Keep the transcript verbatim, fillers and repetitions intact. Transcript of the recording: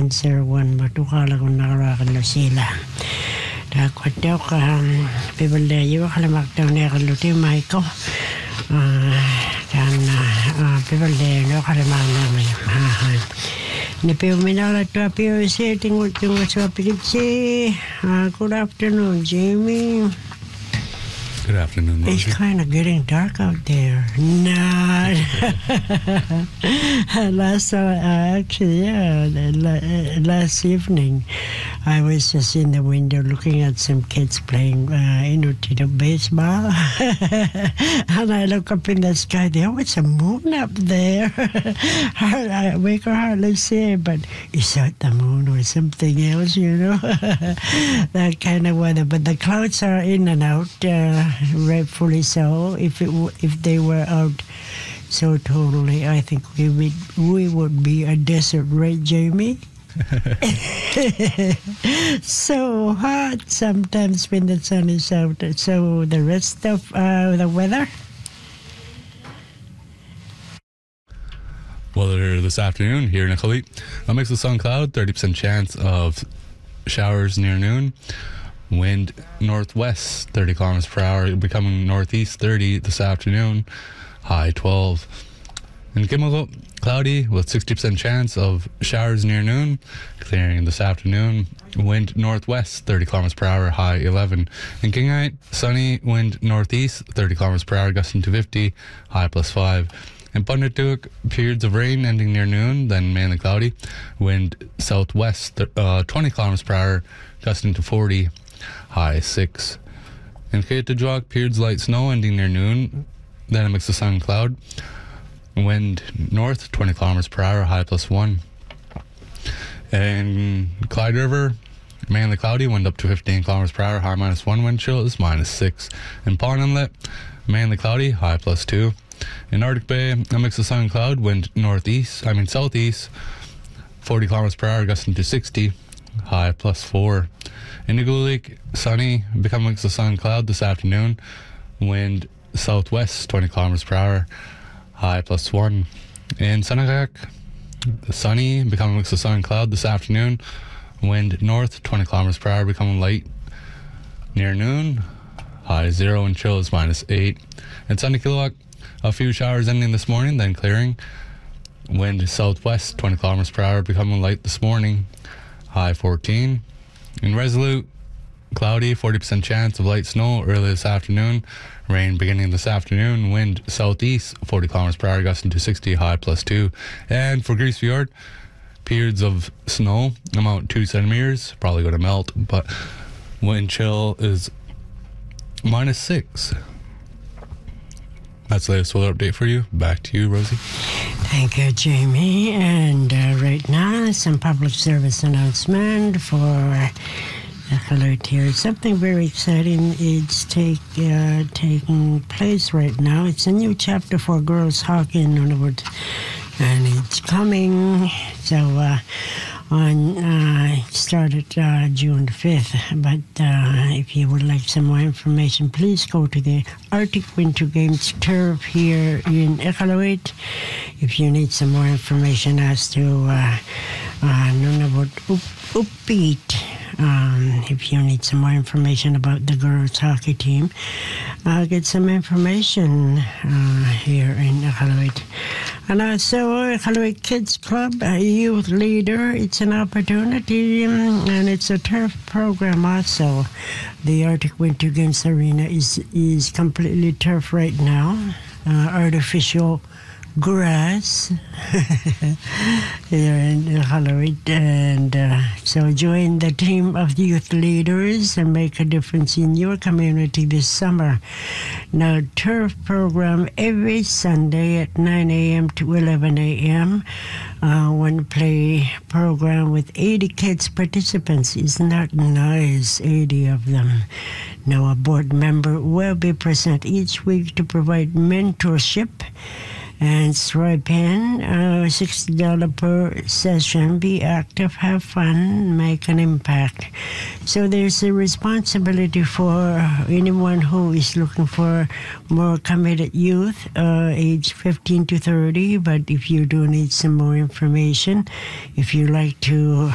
nine zero one matukala kung nakarakalo sila. Dakwataw ka pibalayo kalamaktaw na kaluti Michael. Dan pibalayo kalamak namin. Nipiw minala to appear sitting with you so appearance. Good afternoon, Jamie. Good afternoon, Rosie. It's kind of getting dark out there. Nah. last, uh, actually, yeah, last evening, I was just in the window looking at some kids playing, uh, you know, to the baseball. And I look up in the sky, there was a moon up there. I, we could hardly see it, but is that the moon or something else, you know? That kind of weather. But the clouds are in and out. Uh, Rightfully so. If it w- if they were out so totally, I think we would we would be a desert, right, Jamie? So hot sometimes when the sun is out. So the rest of uh, the weather. Weather this afternoon here in Iqaluit. A mix of sun cloud, thirty percent chance of showers near noon. Wind northwest, thirty kilometers per hour, becoming northeast, thirty this afternoon, high twelve. In Gimel, cloudy with sixty percent chance of showers near noon, clearing this afternoon. Wind northwest, thirty kilometers per hour, high eleven. In Kingite, sunny, wind northeast, thirty kilometers per hour, gusting to fifty, high plus five. In Pundatuk, periods of rain ending near noon, then mainly cloudy. Wind southwest, uh, twenty kilometers per hour, gusting to forty, high six. In Kaitajuak, periods light snow ending near noon, then a mix of sun and cloud. Wind north, twenty kilometers per hour, high plus one. In Clyde River, mainly cloudy, wind up to fifteen kilometers per hour, high minus one, wind chill is minus six. In Pond Inlet, mainly cloudy, high plus two. In Arctic Bay, a mix of sun and cloud, wind northeast, I mean southeast, forty kilometers per hour, gusting to sixty, high plus four. In Iqaluit, sunny, become a mix of sun and cloud this afternoon, wind southwest, twenty kilometers per hour, high plus one. In Senagak, sunny, become a mix of sun and cloud this afternoon, wind north, twenty kilometers per hour, becoming light near noon, high zero, and chill is minus eight. In Sunday Kilowak, a few showers ending this morning, then clearing. Wind southwest, twenty kilometers per hour, becoming light this morning, high fourteen. In Resolute, cloudy, forty percent chance of light snow early this afternoon. Rain beginning this afternoon. Wind southeast, forty kilometers per hour, gusting to sixty, high plus two. And for Grise Fjord, periods of snow, amount two centimeters, probably going to melt, but wind chill is minus six. That's the latest weather update for you. Back to you, Rosie. Thank you, Jamie. And uh, right now, some public service announcement for Iqaluit here. Something very exciting is take uh, taking place right now. It's a new chapter for girls hockey in Nunavut, and it's coming. So uh, on uh, it started uh, June fifth. But uh, if you would like some more information, please go to the Arctic Winter Games turf here in Iqaluit. If you need some more information as to uh, uh, Nunavut Upbeat, um, if you need some more information about the girls hockey team, I'll get some information uh, here in Iqaluit. And also, Iqaluit Kids Club, a youth leader, it's an opportunity, um, and it's a turf program also. The Arctic Winter Games Arena is, is completely turf right now, uh, artificial grass here in Iqaluit, and uh, so join the team of youth leaders and make a difference in your community this summer. Now, turf program every Sunday at nine a.m. to eleven a.m. Uh, one play program with eighty kids participants. Isn't that nice? eighty of them. Now, a board member will be present each week to provide mentorship and stipend, uh, sixty dollars per session. Be active, have fun, make an impact. So there's a responsibility for anyone who is looking for more committed youth, uh, age fifteen to thirty. But if you do need some more information, if you like to